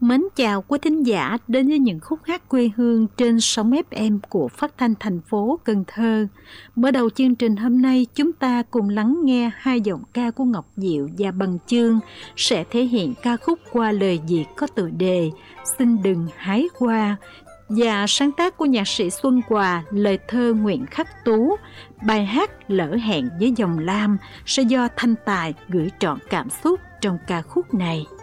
Mến chào quý thính giả đến với những khúc hát quê hương trên sóng FM của Phát thanh thành phố Cần Thơ. Mở đầu chương trình hôm nay, chúng ta cùng lắng nghe hai giọng ca của Ngọc Diệu và Bằng Chương sẽ thể hiện ca khúc qua lời Việt có tựa đề Xin đừng hái hoa và sáng tác của nhạc sĩ Xuân Quà, lời thơ Nguyễn Khắc Tú. Bài hát Lỡ hẹn với dòng lam sẽ do Thanh Tài gửi trọn cảm xúc trong ca khúc này.